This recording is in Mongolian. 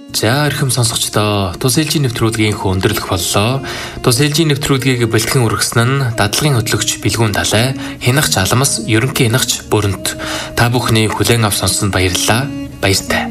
За эрхэм сонсогчдоо, тус ээлжийн нэвтрүүлгийн өндөрлөх боллоо. Тус ээлжийн нэвтрүүлгийг бэлтгэн үргэсэн нь дадлагын хөтлөгч Билгүүн Далай, Хянагч Аламс, ерөнхий хянагч Бүрэнт. Та бүхний хүлээн авч сонссонд баярлалаа. Баяртай.